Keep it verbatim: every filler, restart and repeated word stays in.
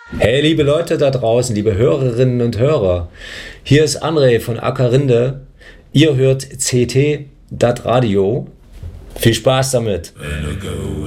Hey liebe Leute da draußen, liebe Hörerinnen und Hörer, hier ist André von Ackerrinde. Ihr hört C T, das Radio. Viel Spaß damit.